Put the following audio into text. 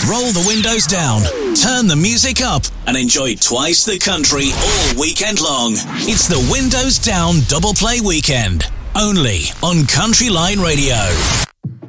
roll the windows down, turn the music up, and enjoy twice the country all weekend long. It's the Windows Down Double Play Weekend, only on Country Line Radio.